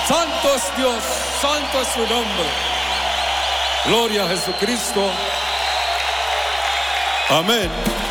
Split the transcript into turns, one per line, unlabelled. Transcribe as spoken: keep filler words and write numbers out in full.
Santo es Dios, santo es su nombre. Gloria a Jesucristo. Amén.